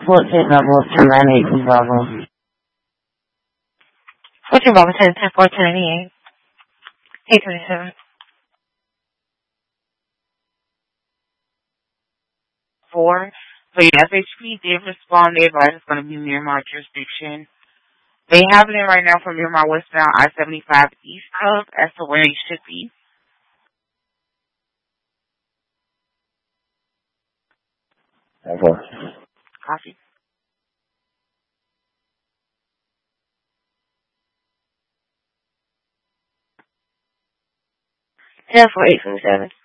14 level 1098 Bravo. 14 Bravo 10, 10, 4, 1098. 827. 4. So yeah, FHP did respond. They advised it's going to be Miramar jurisdiction. They have it in right now from Miramar westbound I-75 east of. That's the way it should be. Okay. Copy. 10-4, 827.